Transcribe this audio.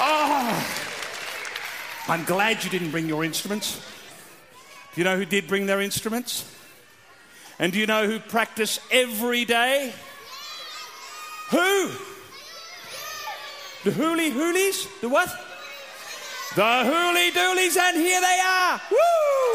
I'm glad you didn't bring your instruments. Do you know who did bring their instruments? And do you know who practice every day? Who? The Hooly Hoolies? The what? The Hooly Doolies, and here they are. Woo!